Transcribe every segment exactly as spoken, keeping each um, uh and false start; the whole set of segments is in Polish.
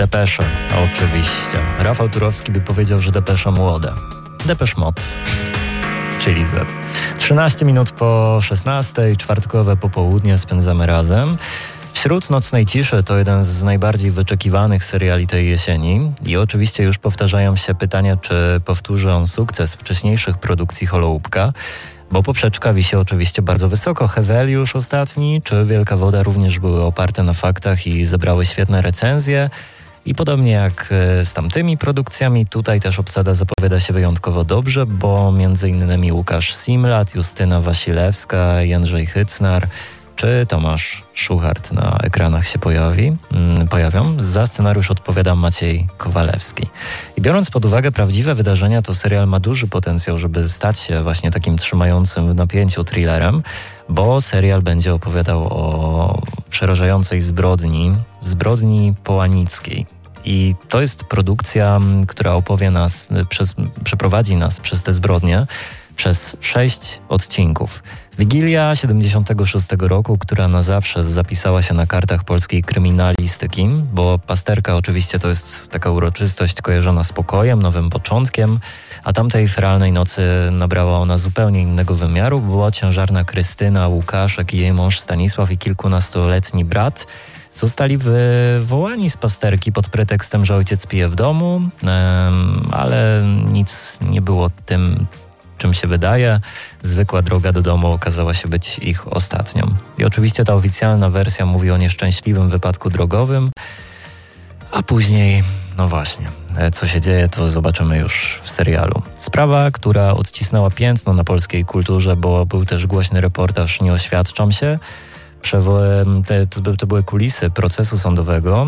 Depesze, oczywiście. Rafał Turowski by powiedział, że depesze młode. Depesz Mod, czyli Z. trzynaście minut po szesnastej, czwartkowe popołudnie spędzamy razem. Wśród nocnej ciszy to jeden z najbardziej wyczekiwanych seriali tej jesieni i oczywiście już powtarzają się pytania, czy powtórzy on sukces wcześniejszych produkcji Holoubka, bo poprzeczka wisi oczywiście bardzo wysoko. Heweliusz ostatni czy Wielka Woda również były oparte na faktach i zebrały świetne recenzje. I podobnie jak z tamtymi produkcjami, tutaj też obsada zapowiada się wyjątkowo dobrze, bo między innymi Łukasz Simlat, Justyna Wasilewska, Jędrzej Hycnar czy Tomasz Szuchart na ekranach się pojawi, mm, pojawią. Za scenariusz odpowiada Maciej Kowalewski. I biorąc pod uwagę prawdziwe wydarzenia, to serial ma duży potencjał, żeby stać się właśnie takim trzymającym w napięciu thrillerem, bo serial będzie opowiadał o przerażającej zbrodni, zbrodni połanickiej. I to jest produkcja, która opowie nas, przez, przeprowadzi nas przez te zbrodnie przez sześć odcinków. Wigilia siedemdziesiątego szóstego roku, która na zawsze zapisała się na kartach polskiej kryminalistyki, bo Pasterka oczywiście to jest taka uroczystość kojarzona z pokojem, nowym początkiem, a tamtej feralnej nocy nabrała ona zupełnie innego wymiaru. Była ciężarna Krystyna, Łukaszek i jej mąż Stanisław i kilkunastoletni brat zostali wywołani z Pasterki pod pretekstem, że ojciec pije w domu, ale nic nie było tym, czym się wydaje. Zwykła droga do domu okazała się być ich ostatnią. I oczywiście ta oficjalna wersja mówi o nieszczęśliwym wypadku drogowym, a później, no właśnie, co się dzieje, to zobaczymy już w serialu. Sprawa, która odcisnęła piętno na polskiej kulturze, bo był też głośny reportaż Nie oświadczam się. Te, to, to były kulisy procesu sądowego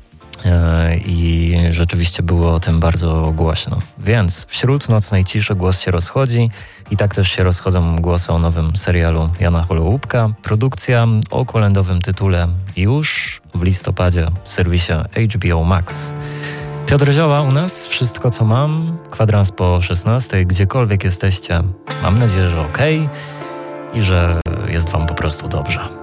i rzeczywiście było o tym bardzo głośno. Więc wśród nocnej ciszy głos się rozchodzi i tak też się rozchodzą głosy o nowym serialu Jana Holoubka. Produkcja o kolędowym tytule już w listopadzie w serwisie H B O Max. Piotr Zioła u nas, wszystko co mam, kwadrans po szesnastej, gdziekolwiek jesteście. Mam nadzieję, że okej i że jest wam po prostu dobrze.